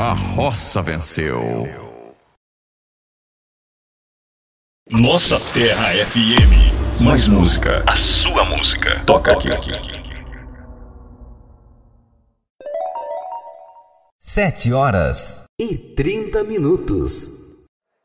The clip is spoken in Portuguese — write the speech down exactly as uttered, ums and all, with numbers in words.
A roça venceu. Nossa Terra F M. Mais música. A sua música. Toca aqui. Sete horas e trinta minutos.